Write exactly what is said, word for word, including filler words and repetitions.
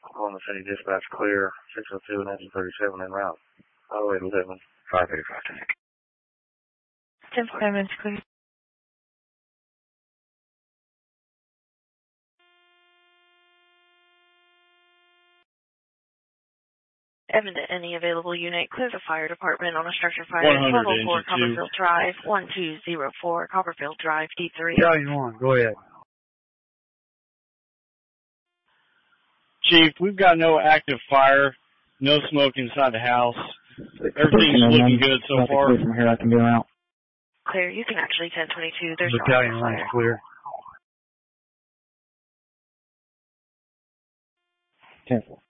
Oklahoma City dispatch clear, six oh two and engine thirty-seven en route. Highway eleven, five thirty-five tank. ten five minutes clear. Evan to any available unit, clear the fire department on a structure fire at twelve oh four Copperfield Drive, one two zero four Copperfield Drive, D three. Galleon one, go ahead. Chief, we've got no active fire, no smoke inside the house. Everything's looking good so far. From here, I can go out. Clear, you can actually ten twenty-two, there's no Galleon one fire. is clear. ten four.